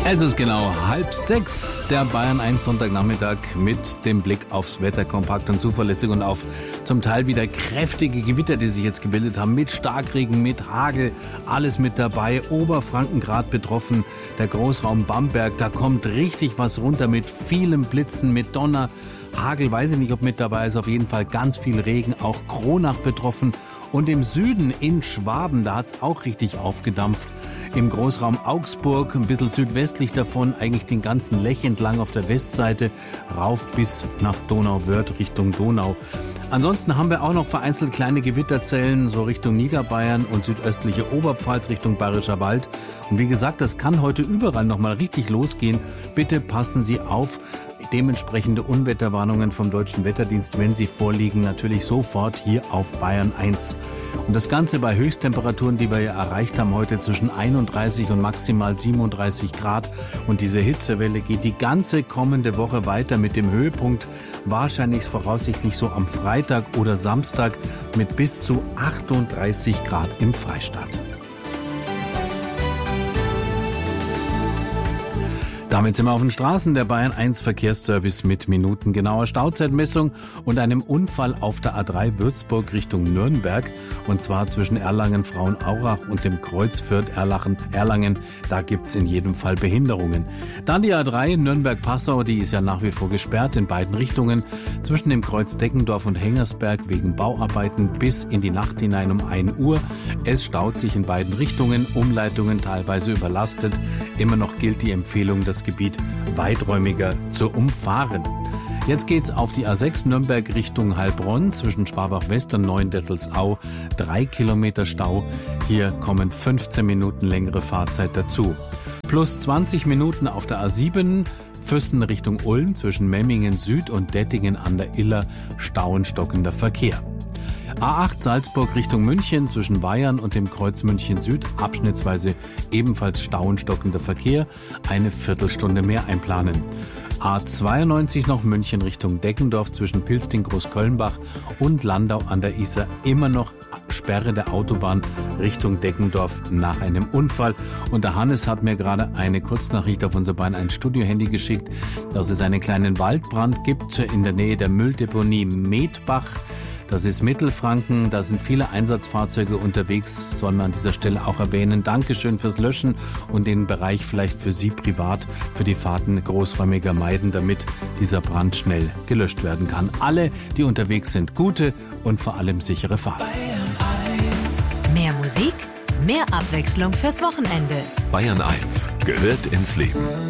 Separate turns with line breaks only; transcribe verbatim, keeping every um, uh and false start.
Es ist genau halb sechs, der Bayern eins Sonntagnachmittag mit dem Blick aufs Wetter, kompakt und zuverlässig und auf zum Teil wieder kräftige Gewitter, die sich jetzt gebildet haben, mit Starkregen, mit Hagel, alles mit dabei. Oberfranken gerade betroffen, der Großraum Bamberg, da kommt richtig was runter mit vielen Blitzen, mit Donner. Hagel, weiß ich nicht, ob mit dabei ist, auf jeden Fall ganz viel Regen, auch Kronach betroffen. Und im Süden in Schwaben, da hat's auch richtig aufgedampft. Im Großraum Augsburg, ein bisschen südwestlich davon, eigentlich den ganzen Lech entlang auf der Westseite, rauf bis nach Donauwörth, Richtung Donau. Ansonsten haben wir auch noch vereinzelt kleine Gewitterzellen, so Richtung Niederbayern und südöstliche Oberpfalz, Richtung Bayerischer Wald. Und wie gesagt, das kann heute überall nochmal richtig losgehen. Bitte passen Sie auf. Dementsprechende Unwetterwarnungen vom Deutschen Wetterdienst, wenn sie vorliegen, natürlich sofort hier auf Bayern eins. Und das Ganze bei Höchsttemperaturen, die wir ja erreicht haben heute zwischen einunddreißig und maximal siebenunddreißig Grad. Und diese Hitzewelle geht die ganze kommende Woche weiter mit dem Höhepunkt wahrscheinlich voraussichtlich so am Freitag oder Samstag mit bis zu achtunddreißig Grad im Freistaat. Damit sind wir auf den Straßen, der Bayern eins Verkehrsservice mit minutengenauer Stauzeitmessung und einem Unfall auf der A drei Würzburg Richtung Nürnberg, und zwar zwischen Erlangen-Frauenaurach und dem Kreuz Fürth-Erlangen. Erlangen, da gibt's in jedem Fall Behinderungen. Dann die A drei Nürnberg-Passau, die ist ja nach wie vor gesperrt in beiden Richtungen, zwischen dem Kreuz Deckendorf und Hengersberg wegen Bauarbeiten bis in die Nacht hinein um ein Uhr. Es staut sich in beiden Richtungen, Umleitungen teilweise überlastet. Immer noch gilt die Empfehlung, das Gebiet weiträumiger zu umfahren. Jetzt geht's auf die A sechs Nürnberg Richtung Heilbronn zwischen Schwabach-West und Neuendettelsau. Drei Kilometer Stau. Hier kommen fünfzehn Minuten längere Fahrzeit dazu. Plus zwanzig Minuten auf der A sieben Füssen Richtung Ulm zwischen Memmingen Süd und Dettingen an der Iller. Stauenstockender Verkehr. A acht Salzburg Richtung München zwischen Bayern und dem Kreuz München Süd, abschnittsweise ebenfalls stauenstockender Verkehr, eine Viertelstunde mehr einplanen. A zweiundneunzig noch München Richtung Deckendorf zwischen Pilsting Großkölnbach und Landau an der Isar, immer noch Sperre der Autobahn Richtung Deckendorf nach einem Unfall. Und der Hannes hat mir gerade eine Kurznachricht auf unser Bayern eins Studiohandy geschickt, dass es einen kleinen Waldbrand gibt in der Nähe der Mülldeponie Medbach. Das ist Mittelfranken, da sind viele Einsatzfahrzeuge unterwegs, soll man an dieser Stelle auch erwähnen. Dankeschön fürs Löschen und den Bereich vielleicht für Sie privat, für die Fahrten großräumiger meiden, damit dieser Brand schnell gelöscht werden kann. Alle, die unterwegs sind, gute und vor allem sichere Fahrt.
Mehr Musik, mehr Abwechslung fürs Wochenende.
Bayern eins gehört ins Leben.